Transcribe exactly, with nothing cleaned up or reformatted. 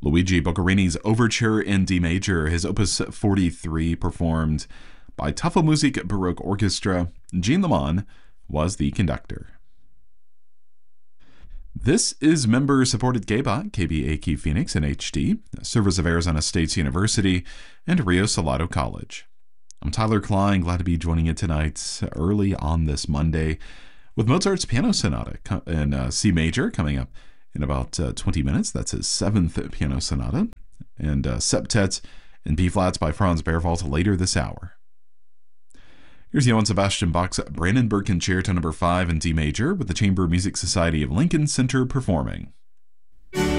Luigi Boccherini's Overture in D major, his Opus forty-three, performed by Tafel Musik Baroque Orchestra. Jean Lamont was the conductor. This is member-supported K B O T, K B A Q Phoenix in H D, service of Arizona State University, and Rio Salado College. I'm Tyler Klein, glad to be joining you tonight early on this Monday with Mozart's Piano Sonata in uh, C major coming up in about uh, twenty minutes. That's his seventh Piano Sonata, and uh, Septet in B-flats by Franz Berwald later this hour. Here's Johann Sebastian Bach's Brandenburg Concerto number five in D major with the Chamber Music Society of Lincoln Center performing.